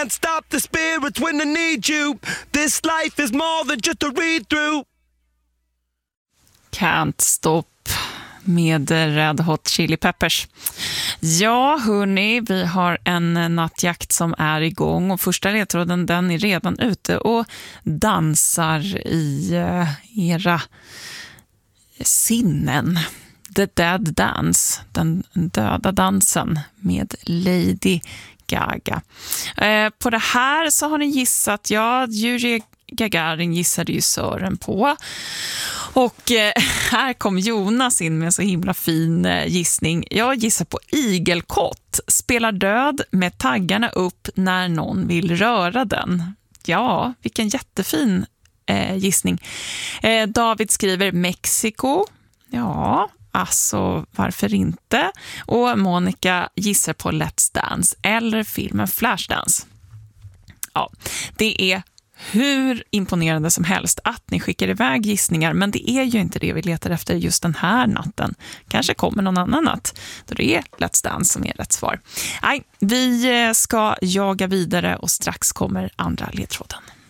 Can't stop the spirits when they need you. This life is more than just a read through. Can't stop med Red Hot Chili Peppers. Ja, hörni, vi har en nattjakt som är igång och första ledtråden, den är redan ute och dansar i era sinnen. The Dead Dance, den döda dansen med Lady Gaga. På det här så har ni gissat, ja, Yuri Gagarin gissade ju Sören på. Och här kom Jonas in med en så himla fin gissning. Jag gissar på igelkott. Spelar död med taggarna upp när någon vill röra den. Ja, vilken jättefin gissning. David skriver Mexiko. Ja, alltså varför inte? Och Monica gissar på Let's Dance eller filmen Flashdance. Ja, det är hur imponerande som helst att ni skickar iväg gissningar, men det är ju inte det vi letar efter just den här natten. Kanske kommer någon annan natt då det är Let's Dance som är rätt svar. Nej, vi ska jaga vidare och strax kommer andra ledtråden.